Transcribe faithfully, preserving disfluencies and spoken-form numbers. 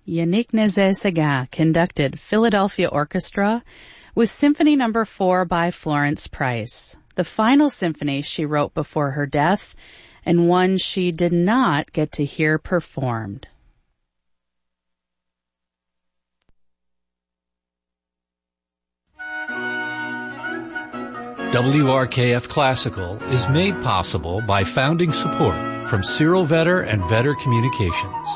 Yannick Nézet-Séguin conducted Philadelphia Orchestra with Symphony Number four by Florence Price, the final symphony she wrote before her death, and one she did not get to hear performed. W R K F Classical is made possible by founding support from Cyril Vetter and Vetter Communications.